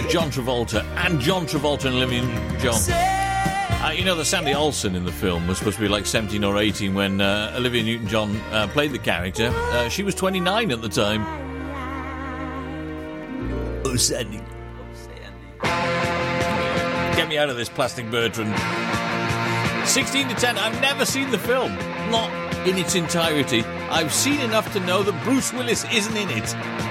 John Travolta and John Travolta and Olivia Newton-John. You know that Sandy Olsen in the film was supposed to be like 17 or 18 when Olivia Newton-John played the character. She was 29 at the time. Oh, Sandy. Get me out of this, Plastic Bertrand. 16 to 10. I've never seen the film. Not in its entirety. I've seen enough to know that Bruce Willis isn't in it.